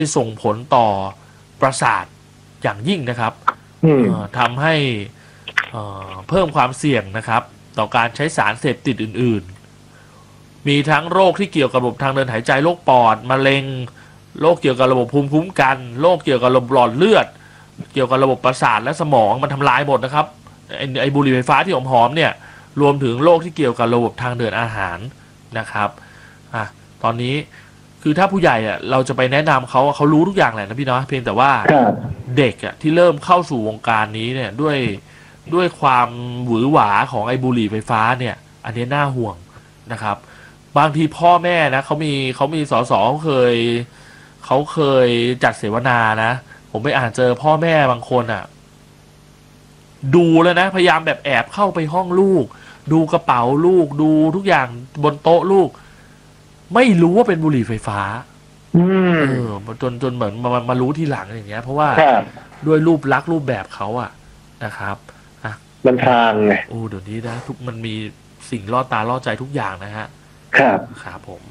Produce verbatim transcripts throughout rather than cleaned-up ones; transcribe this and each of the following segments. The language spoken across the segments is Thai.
ส่งผลต่อประสาทอย่างยิ่งนะครับทำให้เพิ่มความเสี่ยงนะครับต่อการใช้สารเสพติดอื่นๆมีทั้งโรคที่เกี่ยวกับระบบทางเดินหายใจโรคปอดมะเร็งโรคเกี่ยวกับระบบภูมิคุ้มกันโรคเกี่ยวกับระบบหลอดเลือดเกี่ยวกับระบบประสาทและสมองมันทำลายหมดนะครับไอ้ไอ้บุหรี่ไฟฟ้าที่หอมๆเนี่ยรวมถึงโรคที่เกี่ยวกับระบบทางเดินอาหารนะครับอ่ะตอนนี้คือถ้าผู้ใหญ่อ่ะเราจะไปแนะนำเขาเขารู้ทุกอย่างแหละนะพี่เนาะเพียงแต่ว่าเด็กอ่ะที่เริ่มเข้าสู่วงการนี้เนี่ยด้วยด้วยความหวือหวาของไอ้บุหรี่ไฟฟ้าเนี่ยอันนี้น่าห่วงนะครับบางทีพ่อแม่นะเขามีเขามีสสเขาเคยเขาเคยจัดเสวนานะผมไปอ่านเจอพ่อแม่บางคนอ่ะดูแล้วนะพยายามแบบแอบเข้าไปห้องลูกดูกระเป๋าลูกดูทุกอย่างบนโต๊ะลูกไม่รู้ว่าเป็นบุหรี่ไฟฟ้าอืมเออจนจนเหมือนมามารู้ทีหลังอย่างเงี้ยเพราะว่าด้วยรูปลักษณ์รูปแบบเขาอะนะครับอ่ะมันทางไงโอ้เดี๋ยวนี้นะทุกมันมีสิ่งล่อตาล่อใจทุกอย่างนะฮะครับครับผม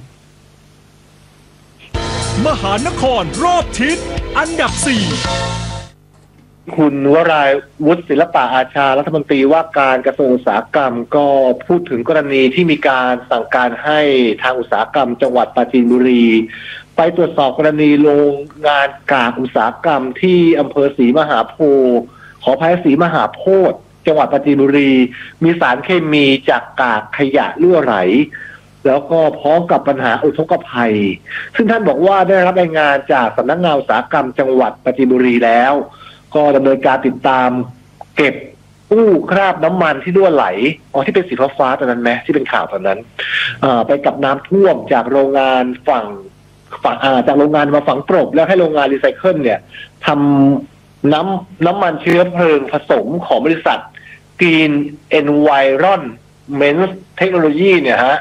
มหานครรอบทิศอันดับสี่คุณวราวุฒิศิลปะอาชารัฐมนตรีว่าการกระทรวงอุตสาหกรรมก็พูดถึงกรณีที่มีการสั่งการให้ทางอุตสาหกรรมจังหวัดปราจีนบุรีไปตรวจสอบกรณีโรงงานกากอุตสาหกรรมที่อำเภอศรีมหาโพธิ์ขออภัยศรีมหาโพธิ์จังหวัดปราจีนบุรีมีสารเคมีจากกากขยะรั่วไหลแล้วก็พร้อมกับปัญหาอุทกภัยซึ่งท่านบอกว่าได้รับรายงานจากสำนักงานอุตสาหกรรมจังหวัดปราจีนบุรีแล้วก็ดำเนินการติดตามเก็บกู้คราบน้ำมันที่รั่วไหลอ๋อที่เป็นสีฟ้าๆตอนนั้นไหมที่เป็นข่าวตอนนั้นไปกับน้ำท่วมจากโรงงานฝั่งฝั่งจากโรงงานมาฝังกลบแล้วให้โรงงานรีไซเคิลเนี่ยทำน้ำน้ำมันเชื้อเพลิงผสมของบริษัท Green Environment Technology เนี่ยฮะ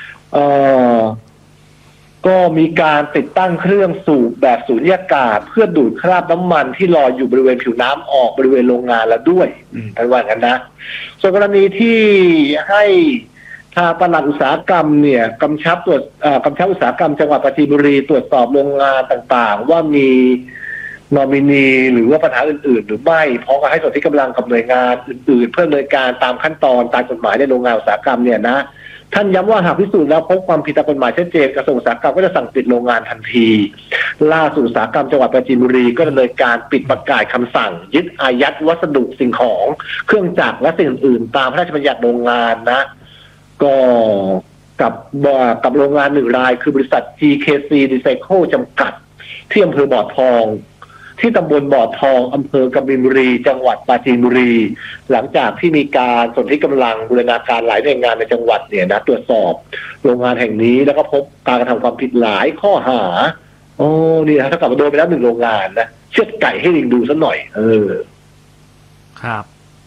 ก็มีการติดตั้งเครื่องสูบแบบสูญญากาศเพื่อดูดคราบน้ำมันที่ลอยอยู่บริเวณผิวน้ำออกบริเวณโรงงานแล้วด้วยท่านว่างั้นนะส่วนกรณีที่ให้ทางปลัดอุตสาหกรรมเนี่ยกำชับตรวจกำชับอุตสาหกรรมจังหวัดปราจีนบุรีตรวจสอบโรงงานต่างๆว่ามีนอมินีหรือว่าปัญหาอื่นๆหรือไม่พร้อมกับให้ส่วนที่กำลังกับหน่วยงานอื่นๆเพื่อดำเนินการตามขั้นตอนตามกฎหมายในโรงงานอุตสาหกรรมเนี่ยนะท่านย้ำว่าหากพิสูจน์แล้วพบความผิดตามกฎหมายชัดเจนกระทรวงอุตสาหกรรมก็จะสั่งปิดโรงงานทันทีล่าสุดอุตสาหกรรมจังหวัดปราจีนบุรีก็ดำเนินการปิดประกาศคำสั่งยึดอายัดวัสดุสิ่งของเครื่องจักรและสิ่งอื่นๆตามพระราชบัญญัติโรงงานนะก็กับกับโรงงานหนึ่งรายคือบริษัท จี เค ซี Recycle จำกัดที่อำเภอบ่อทองที่ตำบลบ่อทองอำเภอกบินบุรีจังหวัดปราจีนบุรีหลังจากที่มีการสนธิกำลังบูรณาการหลายหน่วยงานในจังหวัดเนี่ยนะตรวจสอบโรงงานแห่งนี้แล้วก็พบการกระทำความผิดหลายข้อหาโอ้นี่นะถ้ากลับมาโดนไปแล้วหนึ่งโรงงานนะเชือดไก่ให้ลิงดูซะหน่อยเออครับ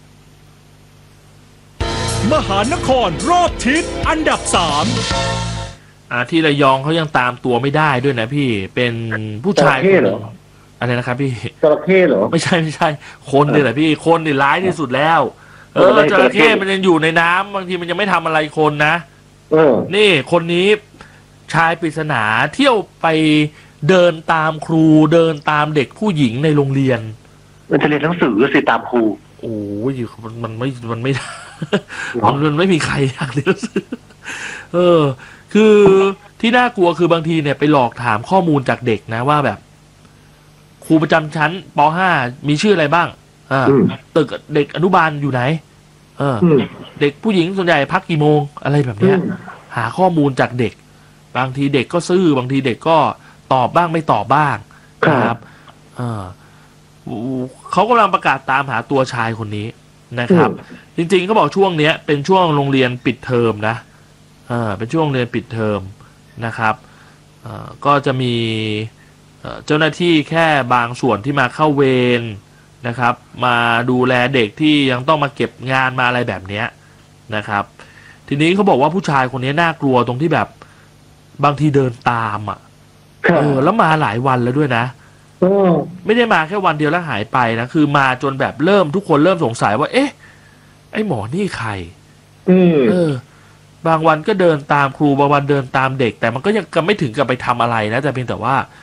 มหานครรอบทิศอันดับสามอ่าที่ระยองเขายังตามตัวไม่ได้ด้วยนะพี่เป็นผู้ชายคนหนึ่งอะไรนะครับพี่จระเข้เหรอไม่ใช่ไม่ใช่คนนี่แหละพี่คนนี่ร้ายที่สุดแล้วเออจระเข้มันยังอยู่ในน้ำบางทีมันยังไม่ทำอะไรคนนะเออนี่คนนี้ชายปริศนาเที่ยวไปเดินตามครูเดินตามเด็กผู้หญิงในโรงเรียนมันจะเรียนหนังสือสิตามครูโอ้ยมันมันไม่มันไม่มันมันไม่มีใครอยากเรียนหนังสือเออคือที่น่ากลัวคือบางทีเนี่ยไปหลอกถามข้อมูลจากเด็กนะว่าแบบครูประจำชั้นป .ห้า มีชื่ออะไรบ้างอ่าตึกเด็กอนุบาลอยู่ไหนเออเด็กผู้หญิงส่วนใหญ่พักกี่โมงอะไรแบบเนี้ยหาข้อมูลจากเด็กบางทีเด็กก็ซื่อบางทีเด็กก็ตอบบ้างไม่ตอบบ้างนะครับเออเขากำลังประกาศตามหาตัวชายคนนี้นะครับจริงๆเขาบอกช่วงเนี้ยเป็นช่วงโรงเรียนปิดเทอมนะเออเป็นช่วงเรียนปิดเทอมนะครับเออก็จะมีเจ้าหน้าที่แค่บางส่วนที่มาเข้าเวรนะครับมาดูแลเด็กที่ยังต้องมาเก็บงานมาอะไรแบบนี้นะครับทีนี้เขาบอกว่าผู้ชายคนนี้น่ากลัวตรงที่แบบบางทีเดินตามอ่ะเออแล้วมาหลายวันแล้วด้วยนะไม่ได้มาแค่วันเดียวแล้วหายไปนะคือมาจนแบบเริ่มทุกคนเริ่มสงสัยว่าเอ๊ะไอ้หมอนี่ใครเออบางวันก็เดินตามครูบางวันเดินตามเด็กแต่มันก็ยังไม่ถึงกับไปทำอะไรนะแต่เพียงแต่ว่า